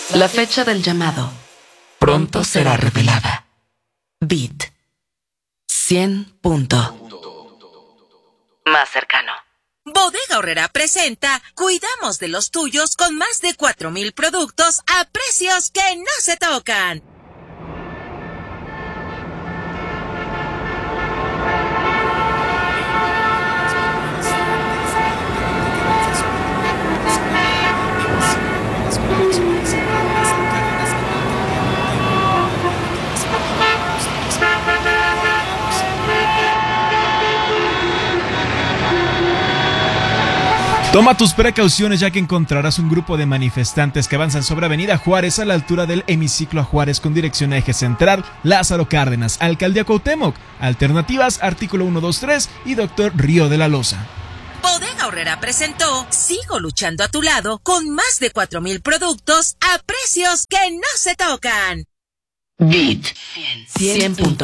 La fecha del llamado pronto será revelada. Bit 100 punto. Más cercano. Bodega Aurrera presenta Cuidamos de los tuyos con más de 4,000 productos a precios que no se tocan. Toma tus precauciones, ya que encontrarás un grupo de manifestantes que avanzan sobre Avenida Juárez a la altura del hemiciclo a Juárez con dirección a Eje Central, Lázaro Cárdenas, Alcaldía Cuauhtémoc. Alternativas, artículo 123 y Dr. Río de la Loza. Bodega Aurrera presentó Sigo luchando a tu lado con más de 4,000 productos a precios que no se tocan. Bit 100 punto.